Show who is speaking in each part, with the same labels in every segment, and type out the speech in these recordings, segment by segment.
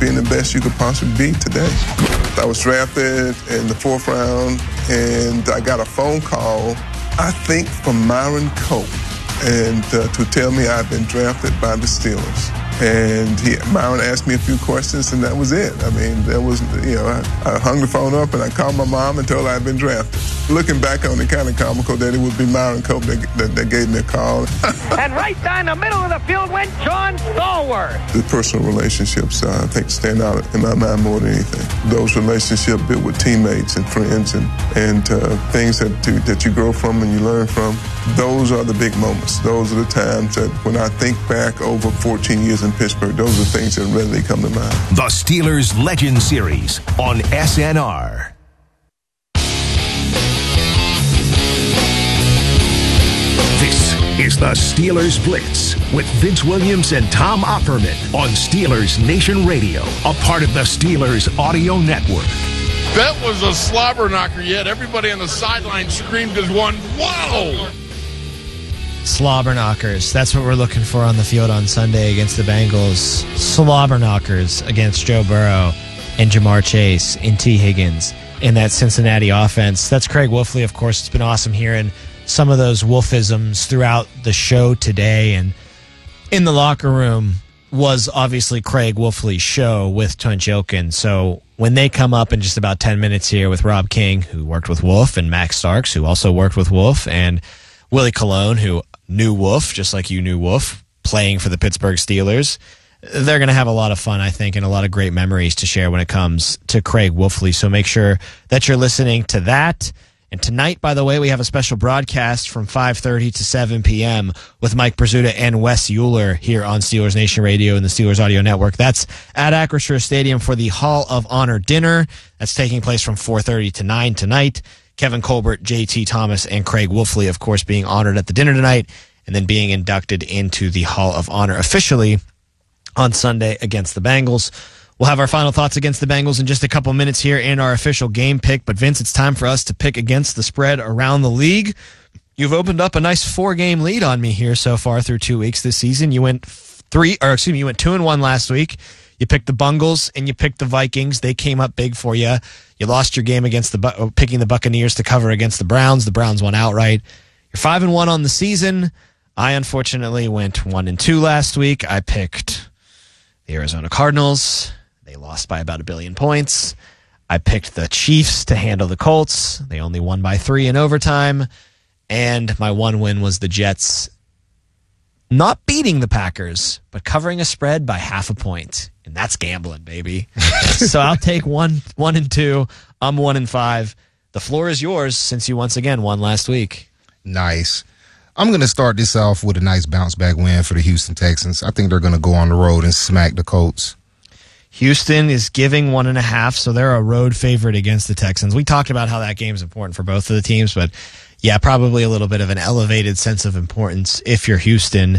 Speaker 1: being the best you could possibly be today. I was drafted in the 4th round, and I got a phone call, I think, from Myron Cope, and to tell me I'd been drafted by the Steelers. And Myron asked me a few questions, and that was it. I mean, there was, I hung the phone up, and I called my mom and told her I'd been drafted. Looking back on it, kind of comical that it would be Myron Cope that gave me a call.
Speaker 2: And right down the middle of the field went John Stallworth.
Speaker 1: The personal relationships, I think, stand out in my mind more than anything. Those relationships built with teammates and friends and things that you grow from and you learn from, those are the big moments. Those are the times that when I think back over 14 years in Pittsburgh, those are things that readily come to mind.
Speaker 3: The Steelers Legend Series on SNR. This is the Steelers Blitz with Vince Williams and Tom Opperman on Steelers Nation Radio, a part of the Steelers Audio Network.
Speaker 4: That was a slobber knocker, yet everybody on the sideline screamed as one, whoa!
Speaker 5: Slobber knockers. That's what we're looking for on the field on Sunday against the Bengals. Slobber knockers against Joe Burrow and Jamar Chase and T. Higgins in that Cincinnati offense. That's Craig Wolfley, of course. It's been awesome hearing some of those Wolfisms throughout the show today. And in the locker room was obviously Craig Wolfley's show with Tunch Ilkin. So when they come up in just about 10 minutes here with Rob King, who worked with Wolf, and Max Starks, who also worked with Wolf, and Willie Colon, who knew Wolf, just like you knew Wolf, playing for the Pittsburgh Steelers, they're going to have a lot of fun, I think, and a lot of great memories to share when it comes to Craig Wolfley. So make sure that you're listening to that. And tonight, by the way, we have a special broadcast from 5:30 to 7 p.m. with Mike Brazuta and Wes Euler here on Steelers Nation Radio and the Steelers Audio Network. That's at Acrisure Stadium for the Hall of Honor dinner. That's taking place from 4:30 to 9 tonight. Kevin Colbert, J.T. Thomas, and Craig Wolfley, of course, being honored at the dinner tonight and then being inducted into the Hall of Honor officially on Sunday against the Bengals. We'll have our final thoughts against the Bengals in just a couple minutes here in our official game pick. But, Vince, it's time for us to pick against the spread around the league. You've opened up a nice 4-game lead on me here so far through 2 weeks this season. You went 2-1 last week. You picked the Bungles and you picked the Vikings. They came up big for you. You lost your game against picking the Buccaneers to cover against the Browns. The Browns won outright. You're 5-1 on the season. I unfortunately went 1-2 last week. I picked the Arizona Cardinals. They lost by about 1 billion points. I picked the Chiefs to handle the Colts. They only won by 3 in overtime. And my one win was the Jets not beating the Packers, but covering a spread by 0.5 point. And that's gambling, baby. So I'll take 1-2. I'm 1-5. The floor is yours since you once again won last week.
Speaker 6: Nice. I'm going to start this off with a nice bounce-back win for the Houston Texans. I think they're going to go on the road and smack the Colts.
Speaker 5: Houston is giving 1.5, so they're a road favorite against the Texans. We talked about how that game is important for both of the teams, but yeah, probably a little bit of an elevated sense of importance if you're Houston.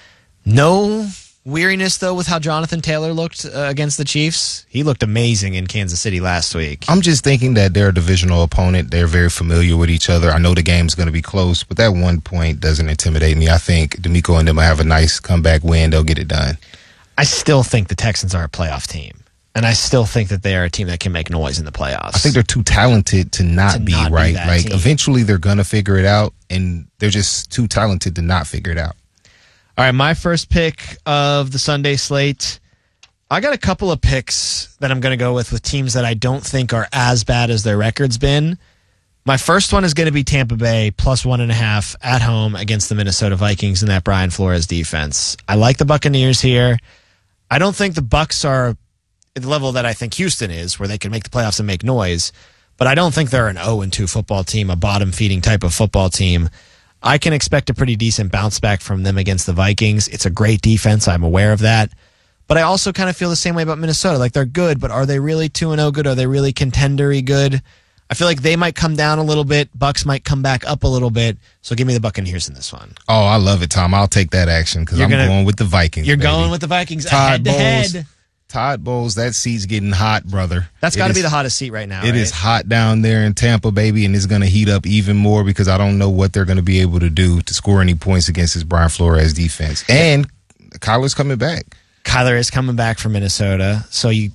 Speaker 5: No weariness, though, with how Jonathan Taylor looked against the Chiefs. He looked amazing in Kansas City last week.
Speaker 6: I'm just thinking that they're a divisional opponent. They're very familiar with each other. I know the game's going to be close, but that 1 point doesn't intimidate me. I think D'Amico and them will have a nice comeback win. They'll get it done.
Speaker 5: I still think the Texans are a playoff team, and I still think that they are a team that can make noise in the playoffs.
Speaker 6: I think they're too talented to not be right. Like,
Speaker 5: team.
Speaker 6: Eventually they're going to figure it out, and they're just too talented to not figure it out.
Speaker 5: All right, my first pick of the Sunday slate, I got a couple of picks that I'm going to go with teams that I don't think are as bad as their record's been. My first one is going to be Tampa Bay plus 1.5 at home against the Minnesota Vikings in that Brian Flores defense. I like the Buccaneers here. I don't think the Bucs are at the level that I think Houston is, where they can make the playoffs and make noise, but I don't think they're an 0-2 football team, a bottom-feeding type of football team. I can expect a pretty decent bounce back from them against the Vikings. It's a great defense. I'm aware of that. But I also kind of feel the same way about Minnesota. Like, they're good, but are they really 2-0 good? Are they really contendery good? I feel like they might come down a little bit. Bucks might come back up a little bit. So give me the Buccaneers in this one.
Speaker 6: Oh, I love it, Tom. I'll take that action because I'm going with the Vikings.
Speaker 5: You're
Speaker 6: baby.
Speaker 5: going with the Vikings
Speaker 6: Todd
Speaker 5: head-to-head.
Speaker 6: Todd Bowles, that seat's getting hot, brother.
Speaker 5: That's got to be the hottest seat right now,
Speaker 6: It is hot down there in Tampa, baby, and it's going to heat up even more because I don't know what they're going to be able to do to score any points against this Brian Flores defense. And Kyler's coming back.
Speaker 5: Kyler is coming back from Minnesota, so you